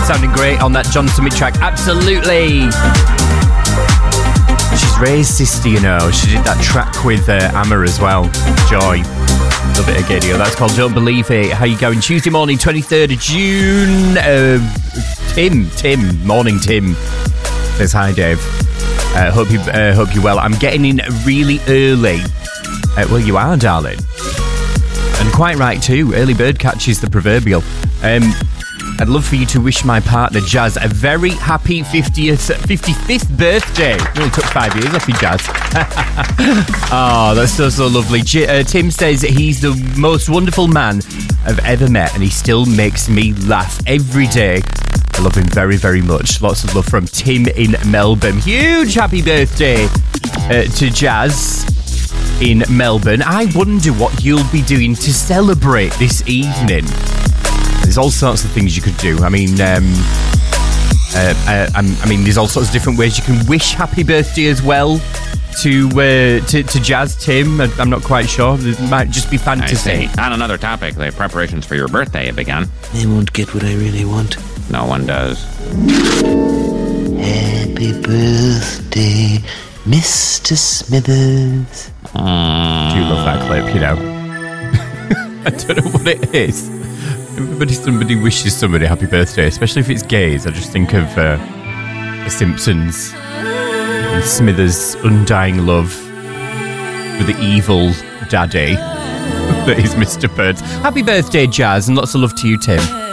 sounding great on that John Summit track. Absolutely. She's Ray's sister, you know. She did that track with Amma as well. Joy. Love it again. That's called Don't Believe It. How you going? Tuesday morning, 23rd of June. Tim. Morning, Tim. Says hi, Dave. Hope you're well. I'm getting in really early. Well, you are, darling. And quite right, too. Early bird catches the proverbial. I'd love for you to wish my partner, Jazz, a very happy 55th birthday. It only took 5 years off you, Jazz. Oh, that's so lovely. Tim says he's the most wonderful man I've ever met, and he still makes me laugh every day. I love him very, very much. Lots of love from Tim in Melbourne. Huge happy birthday to Jazz in Melbourne. I wonder what you'll be doing to celebrate this evening. There's all sorts of things you could do. I mean, there's all sorts of different ways you can wish happy birthday as well to Jazz, Tim. I'm not quite sure. It might just be fantasy. I see. On another topic, the preparations for your birthday have begun. They won't get what I really want. No one does. Happy birthday, Mr. Smithers. I do love that clip, you know. I don't know what it is. Somebody wishes somebody happy birthday, especially if it's gays. I just think of The Simpsons and Smithers' undying love for the evil daddy that is Mr. Bird. Happy birthday, Jazz, and lots of love to you, Tim.